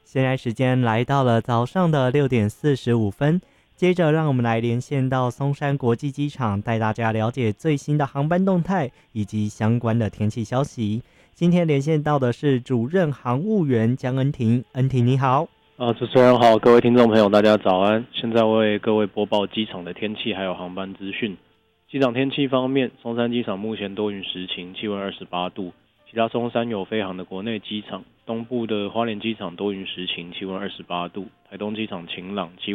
现在时间来到了早上的6点45分，接着让我们来连线到松山国际机场，带大家了解最新的航班动态以及相关的天气消息。今天连线到的是主任航务员江恩婷，恩婷你好。 主持人好，各位听众朋友大家早安。现在为各位播报机场的天气还有航班资讯。机场天气方面，松山机场目前多云时晴，气温28度。其他松山有飞航的国内机场，东部的花莲机场多云时晴，气温28度。台东机场晴朗，气